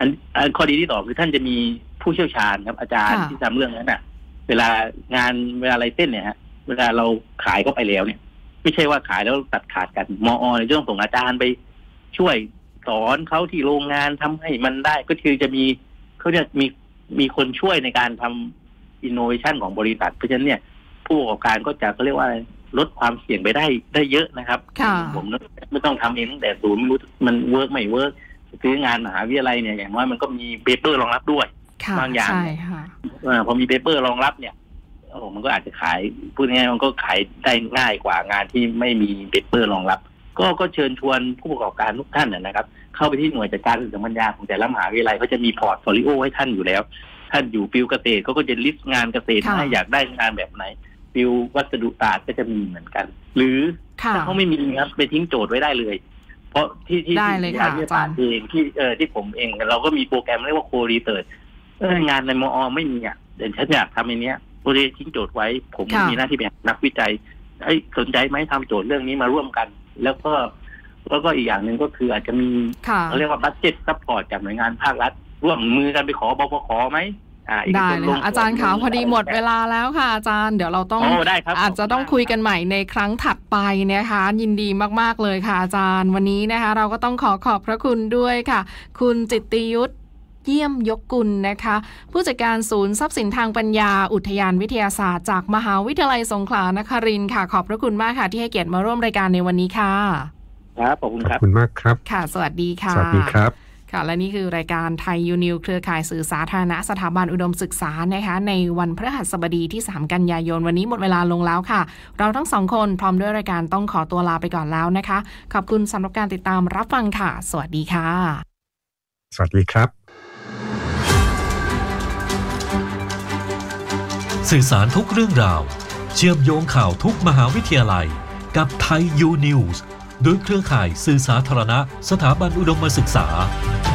ข้อดีที่ต่อคือท่านจะมีผู้เชี่ยวชาญครับอาจารย์ที่ทำเรื่องนั้นน่ะเวลอะไรเส้นเนี่ยฮะเวลาเราขายเข้าไปแล้วเนี่ยไม่ใช่ว่าขายแล้วตัดขาดกันมอในเรื่องส่งอาจารย์ไปช่วยสอนเขาที่โรงงานทำให้มันได้ก็คือจะมีเขาจะมีคนช่วยในการทำอินโนเวชันของบริษัทเพราะฉะนั้นเนี่ยผู้ประกอบการก็จะเขาเรียกว่าลดความเสี่ยงไปได้เยอะนะครับผมไม่ต้องทำเองตั้งแต่ศูนย์ไม่รู้มันเวิร์กไม่เวิร์กซื้องานมหาวิทยาลัยเนี่ยอย่างน้อยมันก็มีเปเปอร์รองรับด้วยบางอย่างพอมีเปเปอร์รองรับเนี่ยมันก็อาจจะขายพูดง่ายๆมันก็ขายได้ง่ายกว่างานที่ไม่มีเปเปอร์รองรับก็เชิญชวนผู้ประกอบการทุกท่านนะครับเข้าไปที่หน่วยจัดการสื่อสารปัญญาของแต่ละมหาวิทยาลัยเขาจะมีพอร์ตโฟลิโอให้ท่านอยู่แล้วท่านอยู่ฟิลเกษตรเขาก็จะลิสต์งานเกษตรให้อยากได้งานแบบไหนฟิลวัสดุศาสตร์ก็จะมีเหมือนกันหรือถ้าเขาไม่มีครับไปทิ้งโจทย์ไว้ได้เลยเพราะที่อาจารย์เองที่ผมเองเราก็มีโปรแกรมเรียกว่าโครีเสิร์ชงานในมอไม่มีเดี๋ยวฉันอยากทำอันนี้โปรเจกต์ทิ้งโจทย์ไว้ผมมีหน้าที่เป็นนักวิจัยสนใจไหมทำโจทย์เรื่องนี้มาร่วมกันแล้วก็อีกอย่างหนึ่งก็คืออาจจะมีเขาเรียกว่าบัดเจ็ตซัพพอร์ตจากหน่วยงานภาครัฐร่วมมือกันไปขอบพขไหมได้เลยค่ะอาจารย์คะพอดีหมดเวลาแล้วค่ะอาจารย์เดี๋ยวเราต้องอาจจะต้องคุยกันใหม่ในครั้งถัดไปนะคะยินดีมากๆเลยค่ะอาจารย์วันนี้นะคะเราก็ต้องขอบพระคุณด้วยค่ะคุณจิตติยุทธเยี่ยมยกกุลนะคะผู้จัดการศูนย์ทรัพย์สินทางปัญญาอุทยานวิทยาศาสตร์จากมหาวิทยาลัยสงขลานครินทร์ค่ะขอบพระคุณมากค่ะที่ให้เกียรติมาร่วมรายการในวันนี้ค่ะครับขอบคุณครับขอบคุณมากครับค่ะสวัสดีค่ะสวัสดีครับค่ะและนี่คือรายการไทยยูนิวเครือข่ายสื่อสาธารณะสถาบันอุดมศึกษานะคะในวันพฤหัสบดีที่3กันยายนวันนี้หมดเวลาลงแล้วค่ะเราทั้งสองคนพร้อมด้วยรายการต้องขอตัวลาไปก่อนแล้วนะคะขอบคุณสำหรับการติดตามรับฟังค่ะสวัสดีค่ะสวัสดีครับสื่อสารทุกเรื่องราวเชื่อมโยงข่าวทุกมหาวิทยาลัยกับไทยยูนิวส์โดยเครือข่ายสื่อสาธารณะสถาบันอุดมศึกษา